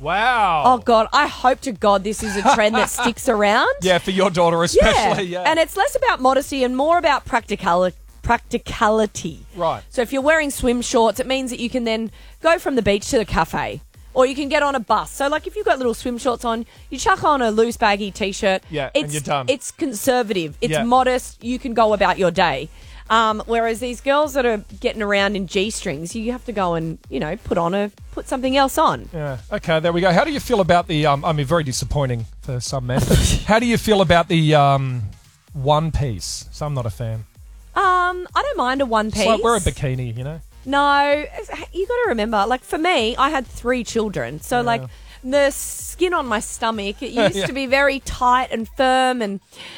Wow. Oh, God. I hope to God this is a trend that sticks around. Yeah, for your daughter especially. Yeah. And it's less about modesty and more about practicality. Right. So if you're wearing swim shorts, it means that you can then go from the beach to the cafe. Or you can get on a bus. So, like, if you've got little swim shorts on, you chuck on a loose, baggy T-shirt. Yeah, and you're done. It's conservative. It's modest. You can go about your day. Whereas these girls that are getting around in G-strings, you have to go and, put something else on. Yeah. Okay, there we go. How do you feel about the, very disappointing for some men. How do you feel about the one piece? So I'm not a fan. I don't mind a one piece. It's like wear a bikini, you know? No, you got to remember, like for me, I had 3 children. So like the skin on my stomach, it used to be very tight and firm and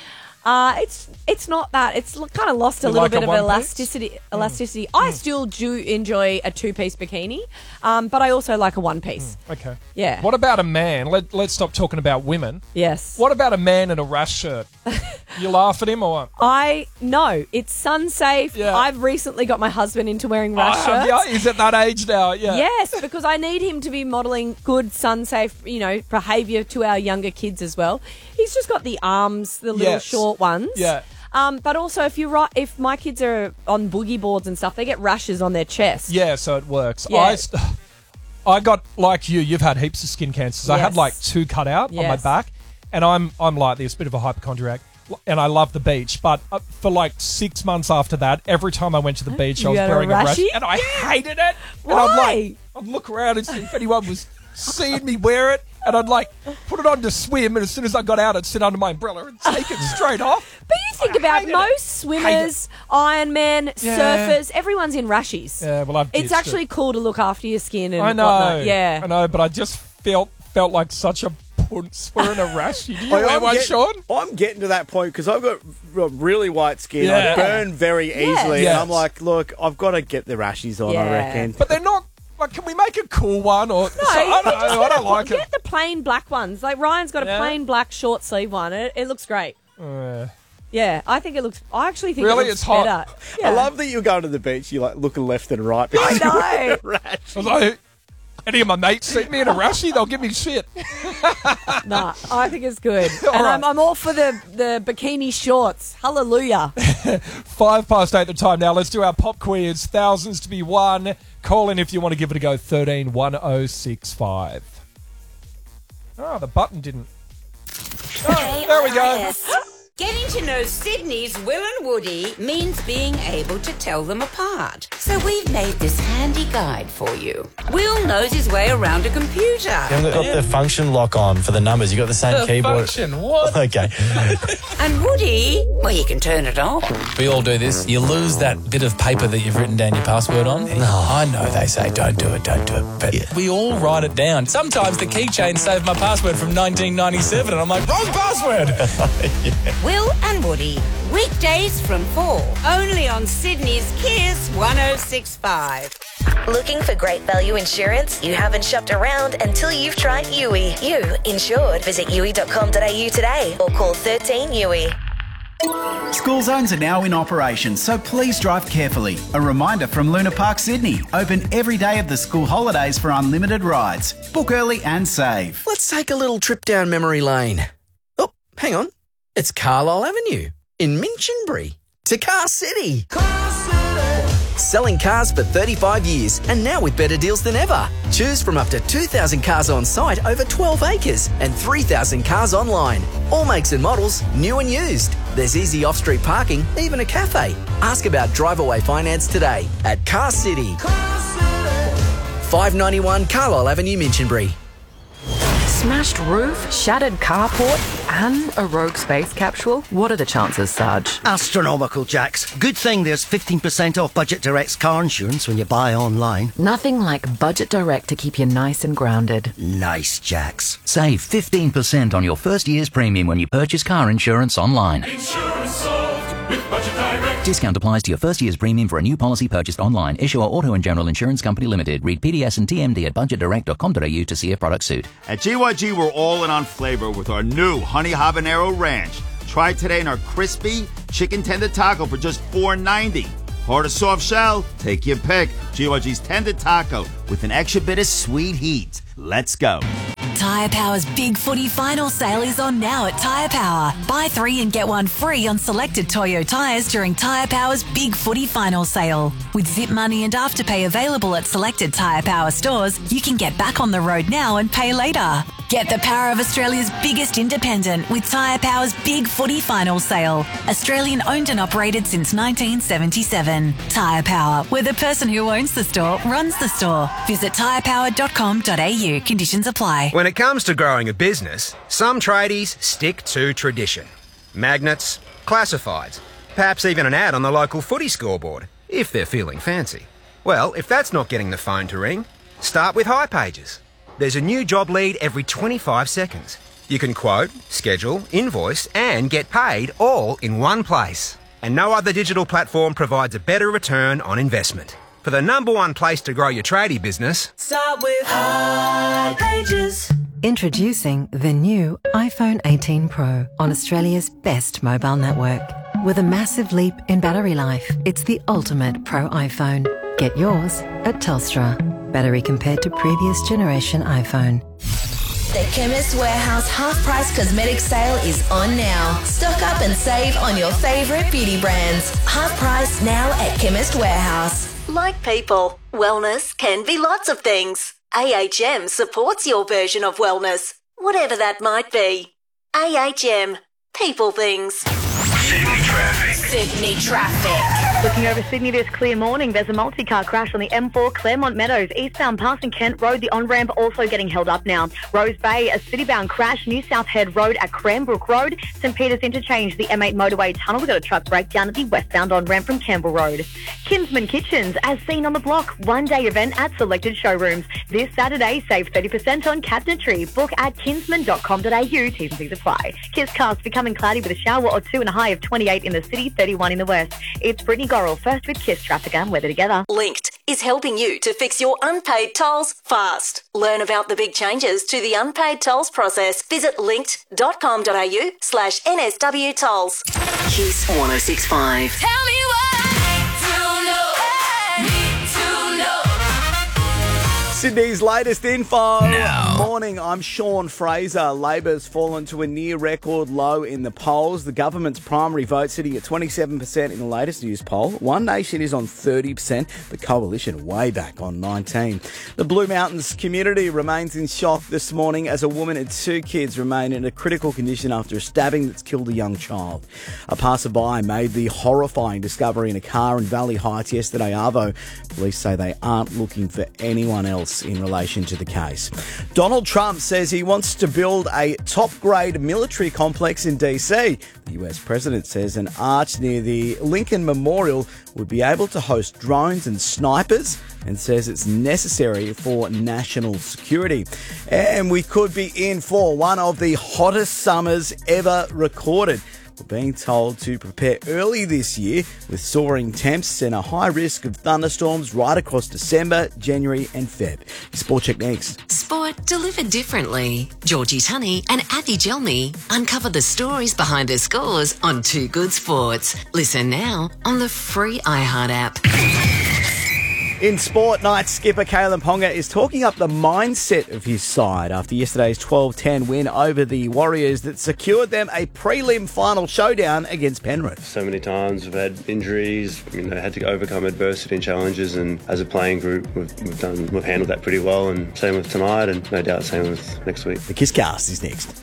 it's not that. It's kind of lost a little bit of elasticity. I still do enjoy a 2-piece bikini, but I also like a 1-piece. Okay. Yeah. What about a man? Let's stop talking about women. Yes. What about a man in a rash shirt? You laugh at him or what? No, it's sun safe. Yeah. I've recently got my husband into wearing rash shirts. He's at that age now, yeah. Yes, because I need him to be modelling good sun safe, behaviour to our younger kids as well. He's just got the arms, the little short ones. Yeah. But also, if my kids are on boogie boards and stuff, they get rashes on their chest. Yeah, so it works. Yeah. I got, like you've had heaps of skin cancers. I had like 2 cut out on my back, and I'm like this, bit of a hypochondriac, and I love the beach. But for like 6 months after that, every time I went to the beach, I was wearing a rash, and I hated it. Why? And I'd look around and see if anyone was seeing me wear it, and I'd like put it on to swim, and as soon as I got out, I'd sit under my umbrella and take it straight off. But you think about most swimmers, Ironmen, surfers, everyone's in rashies. Yeah, well, it's actually cool to look after your skin and I know, whatnot. Yeah. I know, but I just felt like such a punce wearing a rash. Do you wear one, Sean? I'm getting to that point because I've got really white skin. Yeah. I burn very easily. Yes. And I'm like, look, I've got to get the rashes on, I reckon. But they're not... Like, can we make a cool one? Or I don't like it. Get the plain black ones. Like Ryan's got a plain black short sleeve one. It looks great. Yeah, I think it looks. I actually think really, it looks it's hot. better. Yeah. I love that you're going to the beach. You're like looking left and right. I know. I was like, any of my mates see me in a rashie, they'll give me shit. Nah, I think it's good. And I'm all for the bikini shorts. Hallelujah. 8:05 the time now. Let's do our pop quiz. Thousands to be won. Call in if you want to give it a go. 131065. Oh, the button didn't. Oh, there we go. Getting to know Sydney's Will and Woody means being able to tell them apart. So we've made this handy guide for you. Will knows his way around a computer. You haven't got the function lock on for the numbers. You got the same keyboard. Function, what? Okay. And Woody, well, he can turn it off. We all do this. You lose that bit of paper that you've written down your password on. No, I know they say don't do it. But we all write it down. Sometimes the keychain saved my password from 1997 and I'm like, wrong password. Will and Woody, weekdays from 4, only on Sydney's Kiss 106.5. Looking for great value insurance? You haven't shopped around until you've tried Yui. You insured. Visit yui.com.au today or call 13 Yui. School zones are now in operation, so please drive carefully. A reminder from Luna Park Sydney. Open every day of the school holidays for unlimited rides. Book early and save. Let's take a little trip down memory lane. Oh, hang on. It's Carlisle Avenue in Minchinbury to Car City. Car City. Selling cars for 35 years and now with better deals than ever. Choose from up to 2,000 cars on site over 12 acres and 3,000 cars online. All makes and models, new and used. There's easy off-street parking, even a cafe. Ask about drive-away finance today at Car City. Car City. 591 Carlisle Avenue, Minchinbury. Smashed roof, shattered carport, and a rogue space capsule? What are the chances, Sarge? Astronomical, Jax. Good thing there's 15% off Budget Direct's car insurance when you buy online. Nothing like Budget Direct to keep you nice and grounded. Nice, Jax. Save 15% on your first year's premium when you purchase car insurance online. Insurance solved with Budget Direct. Discount applies to your first year's premium for a new policy purchased online. Issuer Auto and General Insurance Company Limited. Read PDS and TMD at budgetdirect.com.au to see if products suit. At GYG, we're all in on flavor with our new Honey Habanero Ranch. Try it today in our crispy chicken tender taco for just $4.90. Hard or soft shell? Take your pick. GYG's tender taco with an extra bit of sweet heat. Let's go. Tyre Power's Big Footy Final Sale is on now at Tyre Power. Buy 3 and get 1 free on selected Toyo tyres during Tyre Power's Big Footy Final Sale. With Zip Money and Afterpay available at selected Tyre Power stores, you can get back on the road now and pay later. Get the power of Australia's biggest independent with Tyre Power's Big Footy Final Sale. Australian owned and operated since 1977. Tyre Power, where the person who owns the store runs the store. Visit tyrepower.com.au. Conditions apply. When it comes to growing a business, some tradies stick to tradition. Magnets, classifieds, perhaps even an ad on the local footy scoreboard, if they're feeling fancy. Well, if that's not getting the phone to ring, start with hipages. There's a new job lead every 25 seconds. You can quote, schedule, invoice, and get paid all in one place. And no other digital platform provides a better return on investment. For the number one place to grow your tradie business, start with hipages. Introducing the new iPhone 18 Pro on Australia's best mobile network. With a massive leap in battery life, it's the ultimate Pro iPhone. Get yours at Telstra. Battery compared to previous generation iPhone. The Chemist Warehouse half-price cosmetic sale is on now. Stock up and save on your favourite beauty brands. Half price now at Chemist Warehouse. Like people, wellness can be lots of things. AHM supports your version of wellness, whatever that might be. AHM, people things. Sydney traffic. Sydney traffic. Looking over Sydney this clear morning, there's a multi-car crash on the M4 Claremont Meadows, eastbound passing Kent Road. The on-ramp also getting held up now. Rose Bay, a city-bound crash, New South Head Road at Cranbrook Road. St Peters Interchange, the M8 motorway tunnel. We've got a truck breakdown at the westbound on-ramp from Campbell Road. Kinsman Kitchens, as seen on the block, one-day event at selected showrooms. This Saturday, save 30% on cabinetry. Book at kinsman.com.au. T's and C's apply. Kisscast becoming cloudy with a shower or two and a high of 28 in the city, 31 in the west. It's Brittany Gorrell, first with Kiss Traffic and Weather Together. Linked is helping you to fix your unpaid tolls fast. Learn about the big changes to the unpaid tolls process. Visit linked.com.au/NSW tolls. Kiss 106.5. Tell me Sydney's latest info. Morning, I'm Sean Fraser. Labor's fallen to a near record low in the polls. The government's primary vote sitting at 27% in the latest news poll. One Nation is on 30%, the Coalition way back on 19%. The Blue Mountains community remains in shock this morning as a woman and 2 kids remain in a critical condition after a stabbing that's killed a young child. A passerby made the horrifying discovery in a car in Valley Heights yesterday, Arvo. Police say they aren't looking for anyone else in relation to the case. Donald Trump says he wants to build a top-grade military complex in DC. The US president says an arch near the Lincoln Memorial would be able to host drones and snipers, and says it's necessary for national security. And we could be in for one of the hottest summers ever recorded. We're being told to prepare early this year with soaring temps and a high risk of thunderstorms right across December, January and Feb. Sport Check next. Sport delivered differently. Georgie Tunney and Athi Jelmy uncover the stories behind the scores on Too Good Sports. Listen now on the free iHeart app. In sport, Knights skipper Kalen Ponga is talking up the mindset of his side after yesterday's 12-10 win over the Warriors that secured them a prelim final showdown against Penrith. So many times we've had injuries, had to overcome adversity and challenges, and as a playing group we've handled that pretty well, and same with tonight and no doubt same with next week. The Kisscast is next.